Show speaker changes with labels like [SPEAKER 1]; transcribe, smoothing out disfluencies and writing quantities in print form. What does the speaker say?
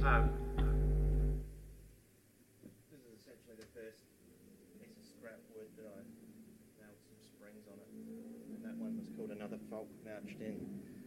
[SPEAKER 1] This is essentially the first piece of scrap wood that I nailed some springs on it, and that one was called Another Folk Marched In.